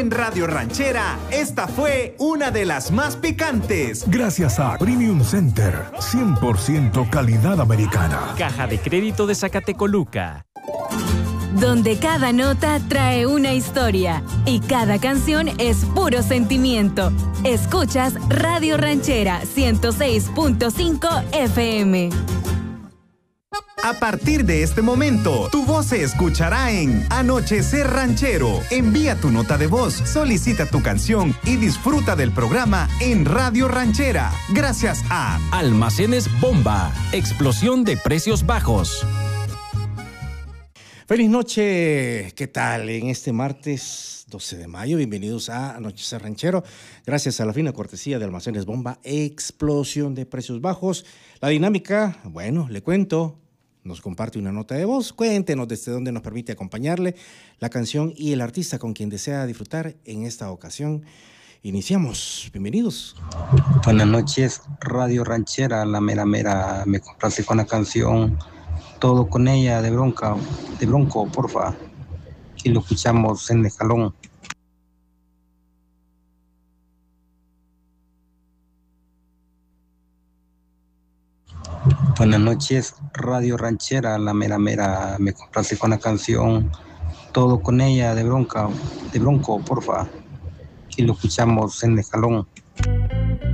En Radio Ranchera, esta fue una de las más picantes. Gracias a Premium Center, 100% calidad americana. Caja de Crédito de Zacatecoluca. Donde cada nota trae una historia y cada canción es puro sentimiento. Escuchas Radio Ranchera 106.5 FM. A partir de este momento, tu voz se escuchará en Anochecer Ranchero. Envía tu nota de voz, solicita tu canción y disfruta del programa en Radio Ranchera. Gracias a Almacenes Bomba, explosión de precios bajos. Feliz noche, ¿qué tal? En este martes 12 de mayo, bienvenidos a Anochecer Ranchero. Gracias a la fina cortesía de Almacenes Bomba, explosión de precios bajos. La dinámica, bueno, le cuento, nos comparte una nota de voz, cuéntenos desde dónde nos permite acompañarle, la canción y el artista con quien desea disfrutar en esta ocasión. Iniciamos, bienvenidos. Buenas noches, Radio Ranchera, la mera mera, me complace con la canción Todo con ella de Bronco, porfa, y lo escuchamos en el jalón. Buenas noches, Radio Ranchera, la mera mera, me complace con la canción Todo con ella de Bronco, porfa, y lo escuchamos en el jalón.